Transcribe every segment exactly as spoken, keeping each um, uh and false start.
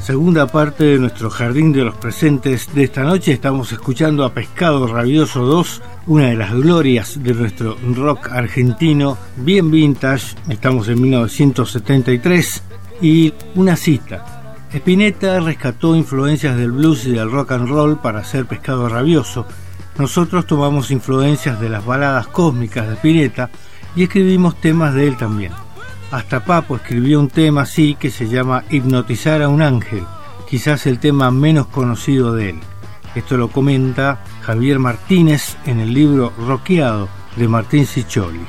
segunda parte de nuestro Jardín de los Presentes de esta noche estamos escuchando a Pescado Rabioso dos, una de las glorias de nuestro rock argentino, bien vintage. Estamos en mil novecientos setenta y tres y una cita. Spinetta rescató influencias del blues y del rock and roll para hacer Pescado Rabioso. Nosotros tomamos influencias de las baladas cósmicas de Spinetta y escribimos temas de él también. Hasta Papo escribió un tema así que se llama Hipnotizar a un ángel, quizás el tema menos conocido de él. Esto lo comenta Javier Martínez en el libro Rockeado de Martín Ciccioli.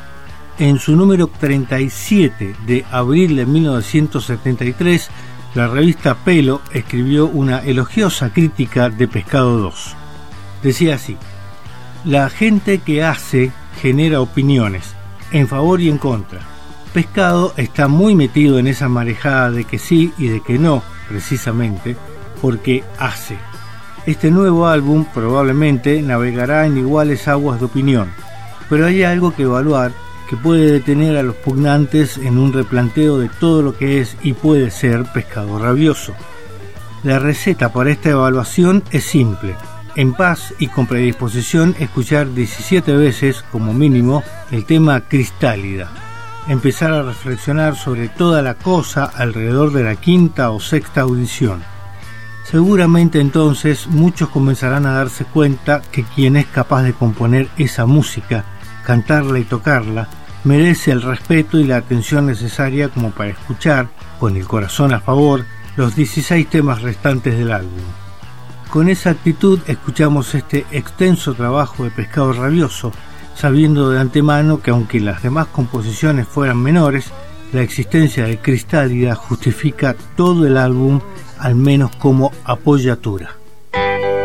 En su número treinta y siete de abril de mil novecientos setenta y tres, la revista Pelo escribió una elogiosa crítica de Pescado dos. Decía así: la gente que hace genera opiniones, en favor y en contra. Pescado está muy metido en esa marejada de que sí y de que no, precisamente porque hace. Este nuevo álbum probablemente navegará en iguales aguas de opinión, pero hay algo que evaluar que puede detener a los pugnantes en un replanteo de todo lo que es y puede ser Pescado Rabioso. La receta para esta evaluación es simple: en paz y con predisposición escuchar diecisiete veces como mínimo el tema Cristálida. Empezar a reflexionar sobre toda la cosa alrededor de la quinta o sexta audición. Seguramente entonces muchos comenzarán a darse cuenta que quien es capaz de componer esa música, cantarla y tocarla, merece el respeto y la atención necesaria como para escuchar, con el corazón a favor, los dieciséis temas restantes del álbum. Con esa actitud escuchamos este extenso trabajo de Pescado Rabioso, sabiendo de antemano que aunque las demás composiciones fueran menores, la existencia de Cristálida justifica todo el álbum, al menos como apoyatura.